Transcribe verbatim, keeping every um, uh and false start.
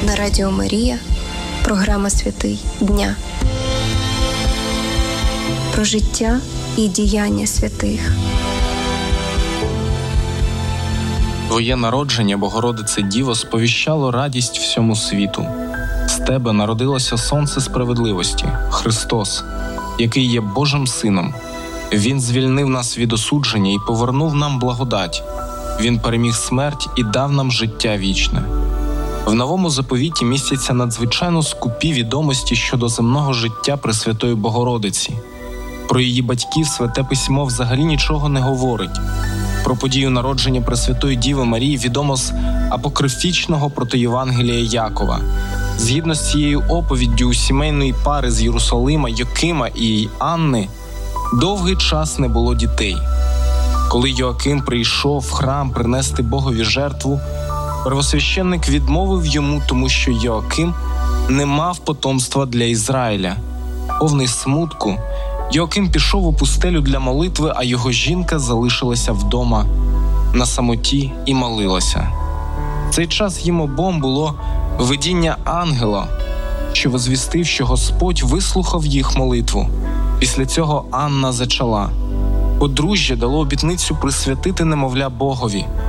На Радіо Марія програма «Святий дня». Про життя і діяння святих. Твоє народження, Богородице Діво, сповіщало радість всьому світу. З тебе народилося Сонце справедливості, Христос, який є Божим Сином. Він звільнив нас від осудження і повернув нам благодать. Він переміг смерть і дав нам життя вічне. В Новому Заповіті містяться надзвичайно скупі відомості щодо земного життя Пресвятої Богородиці. Про її батьків Святе Письмо взагалі нічого не говорить. Про подію народження Пресвятої Діви Марії відомо з апокрифічного протоєвангелія Якова. Згідно з цією оповіддю, у сімейної пари з Єрусалима Йокима і Анни довгий час не було дітей. Коли Йоаким прийшов в храм принести Богові жертву, первосвященник відмовив йому, тому що Йоаким не мав потомства для Ізраїля. Повний смутку, Йоаким пішов у пустелю для молитви, а його жінка залишилася вдома на самоті і молилася. В цей час їм обом було видіння ангела, що возвістив, що Господь вислухав їх молитву. Після цього Анна зачала. Подружжя дало обітницю присвятити немовля Богові.